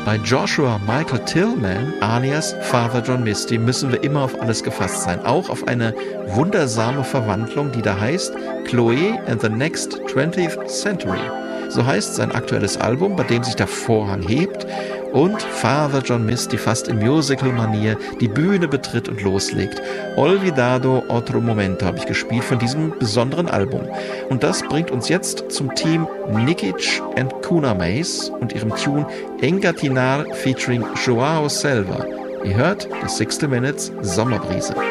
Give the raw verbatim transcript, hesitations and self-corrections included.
Bei Joshua Michael Tillman, alias Father John Misty, müssen wir immer auf alles gefasst sein. Auch auf eine wundersame Verwandlung, die da heißt Chloe and the Next twentieth Century. So heißt sein aktuelles Album, bei dem sich der Vorhang hebt und Father John Misty fast in Musical-Manier die Bühne betritt und loslegt. Olvidado Otro Momento habe ich gespielt von diesem besonderen Album. Und das bringt uns jetzt zum Team Nikic and Kuna Mace und ihrem Tune Engatinar featuring Joao Selva. Ihr hört die sixty Minutes Sommerbrise.